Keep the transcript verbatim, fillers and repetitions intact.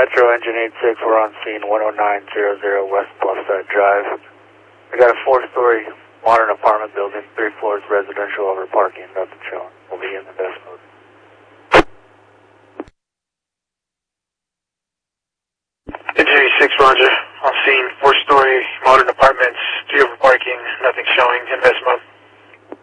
Metro Engine eight six, we're on scene one oh nine hundred West Bluffside Drive. We got a four-story modern apartment building, three floors residential over parking, nothing showing. We'll be in the best mode. Engine eight six, roger. On scene, four-story modern apartments, three over parking, nothing showing, invest mode.